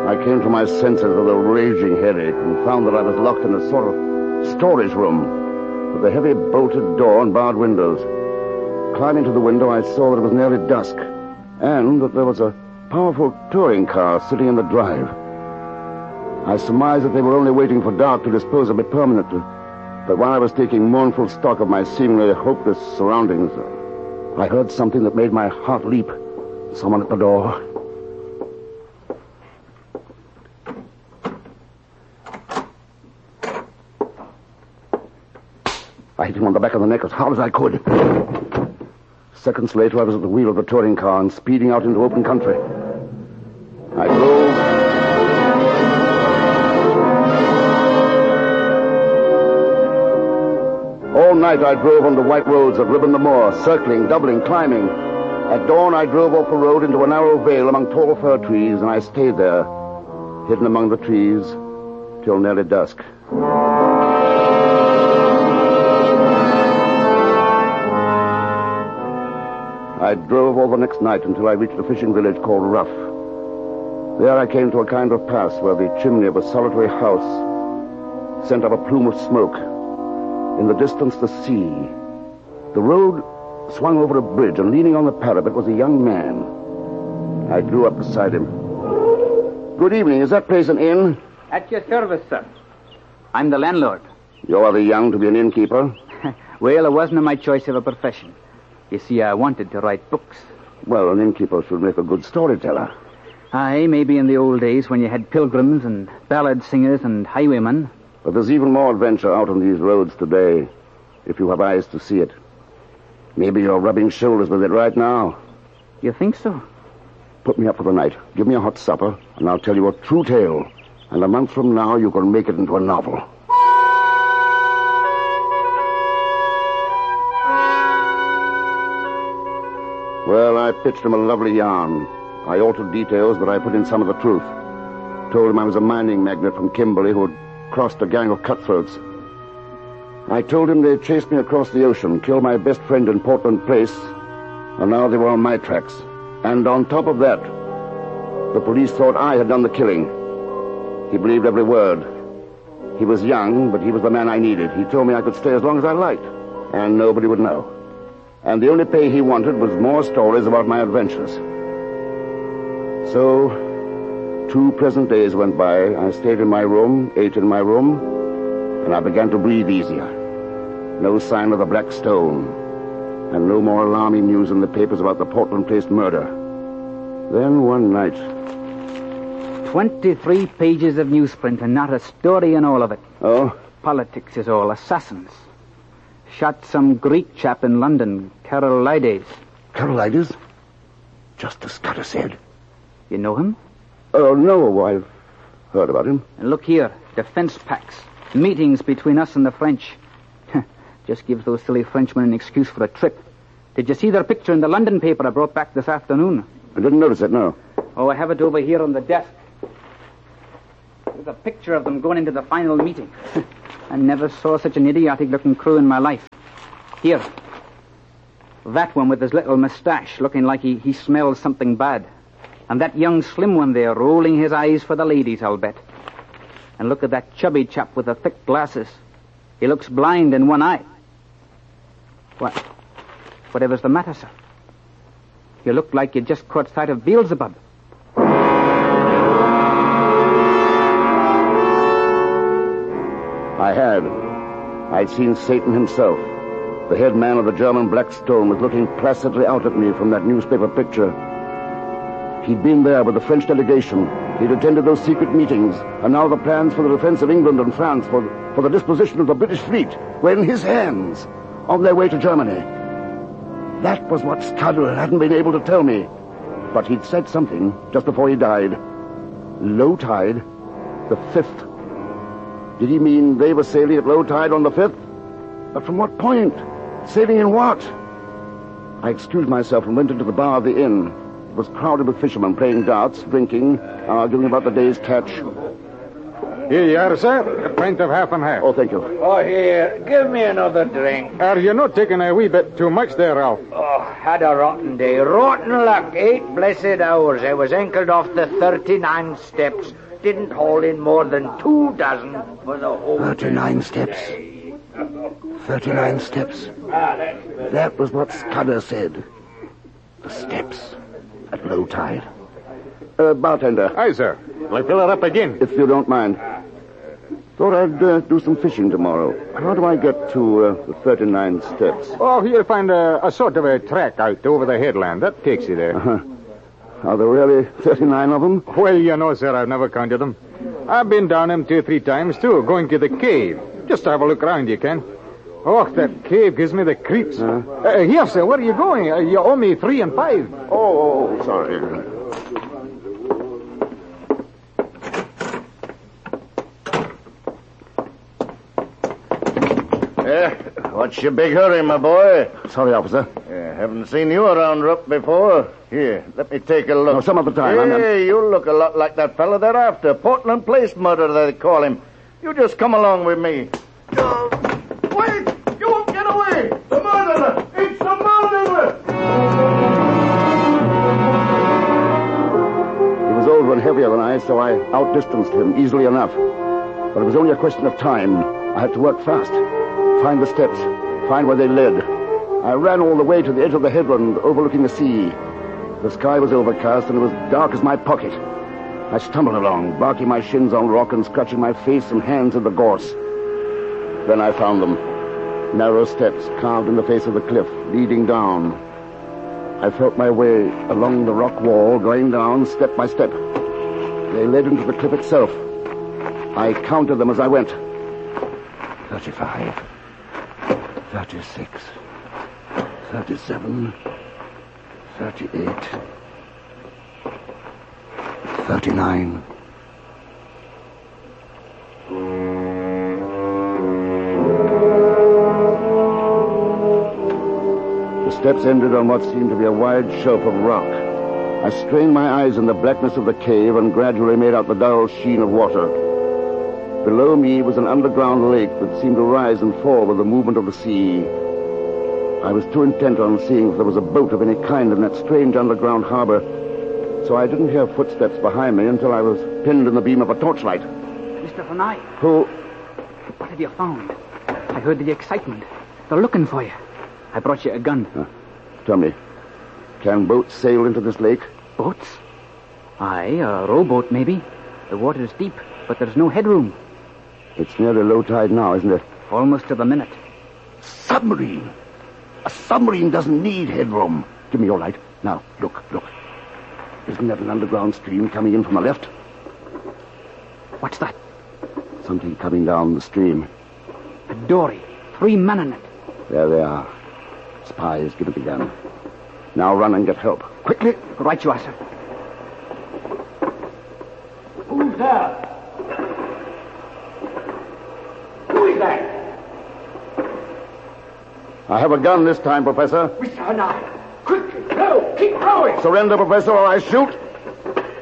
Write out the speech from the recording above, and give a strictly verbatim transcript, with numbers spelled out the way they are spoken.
I came to my senses with a raging headache and found that I was locked in a sort of storage room with a heavy bolted door and barred windows. Climbing to the window, I saw that it was nearly dusk and that there was a powerful touring car sitting in the drive. I surmised that they were only waiting for dark to dispose of it permanently. But while I was taking mournful stock of my seemingly hopeless surroundings, I heard something that made my heart leap. Someone at the door. I hit him on the back of the neck as hard as I could. Seconds later, I was at the wheel of the touring car and speeding out into open country. I drove... All night I drove on the white roads that ribbon the moor, circling, doubling, climbing. At dawn I drove off the road into a narrow vale among tall fir trees, and I stayed there, hidden among the trees, till nearly dusk. I drove all the next night until I reached a fishing village called Rough. There I came to a kind of pass where the chimney of a solitary house sent up a plume of smoke. In the distance, the sea. The road swung over a bridge, and leaning on the parapet was a young man. I drew up beside him. Good evening. Is that place an inn? At your service, sir. I'm the landlord. You're rather young to be an innkeeper. Well, it wasn't my choice of a profession. You see, I wanted to write books. Well, an innkeeper should make a good storyteller. Aye, maybe in the old days when you had pilgrims and ballad singers and highwaymen. But there's even more adventure out on these roads today, if you have eyes to see it. Maybe you're rubbing shoulders with it right now. You think so? Put me up for the night. Give me a hot supper, and I'll tell you a true tale. And a month from now, you can make it into a novel. Well, I pitched him a lovely yarn. I altered details, but I put in some of the truth. Told him I was a mining magnate from Kimberley who had crossed a gang of cutthroats. I told him they'd chased me across the ocean, killed my best friend in Portland Place, and now they were on my tracks. And on top of that, the police thought I had done the killing. He believed every word. He was young, but he was the man I needed. He told me I could stay as long as I liked, and nobody would know. And the only pay he wanted was more stories about my adventures. So, two pleasant days went by. I stayed in my room, ate in my room, and I began to breathe easier. No sign of the Black Stone, and no more alarming news in the papers about the Portland Place murder. Then one night... Twenty-three pages of newsprint and not a story in all of it. Oh? Politics is all. Assassins. Shot some Greek chap in London, Karolides. Karolides? Just as Scudder said. You know him? Oh, no, I've heard about him. And look here, defense pacts, meetings between us and the French. Just gives those silly Frenchmen an excuse for a trip. Did you see their picture in the London paper I brought back this afternoon? I didn't notice it, no. Oh, I have it over here on the desk. There's a picture of them going into the final meeting. I never saw such an idiotic-looking crew in my life. Here. That one with his little mustache, looking like he, he smells something bad. And that young slim one there, rolling his eyes for the ladies, I'll bet. And look at that chubby chap with the thick glasses. He looks blind in one eye. What? Whatever's the matter, sir? You look like you just caught sight of Beelzebub. I had. I'd seen Satan himself. The head man of the German Black Stone was looking placidly out at me from that newspaper picture. He'd been there with the French delegation. He'd attended those secret meetings, and now the plans for the defense of England and France, for, for the disposition of the British fleet, were in his hands, on their way to Germany. That was what Scudder hadn't been able to tell me. But he'd said something just before he died. Low tide, the fifth. Did he mean they were sailing at low tide on the fifth? But from what point? Sailing in what? I excused myself and went into the bar of the inn. It was crowded with fishermen playing darts, drinking, arguing about the day's catch. Here you are, sir. A pint of half and half. Oh, thank you. Oh, here, give me another drink. Are you not taking a wee bit too much there, Ralph? Oh, had a rotten day. Rotten luck. Eight blessed hours. I was anchored off the thirty-nine steps. Didn't haul in more than two dozen for the whole Thirty-nine day. steps. Thirty-nine steps. That was what Scudder said. The steps at low tide. Uh, bartender. Aye, sir. I'll fill it up again. If you don't mind. Thought I'd uh, do some fishing tomorrow. How do I get to uh, the thirty-nine steps? Oh, you'll find a, a sort of a track out over the headland. That takes you there. Uh-huh. Are there really thirty-nine of them? Well, you know, sir, I've never counted them. I've been down them two or three times, too, going to the cave. Just have a look around, you can. Oh, that cave gives me the creeps. Uh, uh, here, sir, where are you going? Uh, you owe me three and five. Oh, oh, sorry. Eh, what's your big hurry, my boy? Sorry, officer. Yeah, haven't seen you around Rupp before. Here, let me take a look. No, some other time. I'm- Hey, you look a lot like that fella they're after. Portland Place murder, they call him. You just come along with me. Uh, wait! You won't get away! The murderer! It's the murderer! He was older and heavier than I, so I outdistanced him easily enough. But it was only a question of time. I had to work fast. Find the steps. Find where they led. I ran all the way to the edge of the headland overlooking the sea. The sky was overcast and it was dark as my pocket. I stumbled along, barking my shins on rock and scratching my face and hands in the gorse. Then I found them. Narrow steps carved in the face of the cliff, leading down. I felt my way along the rock wall, going down step by step. They led into the cliff itself. I counted them as I went. Thirty-five. Thirty-six. Thirty-seven. Thirty-eight. Thirty-nine. The steps ended on what seemed to be a wide shelf of rock. I strained my eyes in the blackness of the cave and gradually made out the dull sheen of water. Below me was an underground lake that seemed to rise and fall with the movement of the sea. I was too intent on seeing if there was a boat of any kind in that strange underground harbor, so I didn't hear footsteps behind me until I was pinned in the beam of a torchlight. Mister Fanai, Who? what have you found? I heard the excitement. They're looking for you. I brought you a gun. Uh, tell me, can boats sail into this lake? Boats? Aye, a rowboat maybe. The water's deep, but there's no headroom. It's nearly low tide now, isn't it? Almost to the minute. Submarine! A submarine doesn't need headroom. Give me your light. Now, look, look. Isn't that an underground stream coming in from the left? What's that? Something coming down the stream. A dory. Three men in it. There they are. Spies, give it the gun. Now run and get help. Quickly! Right you are, sir. Who's there? Who is that? I have a gun this time, Professor. Mister Hanai, quickly, row, keep rowing. Surrender, Professor, or I shoot.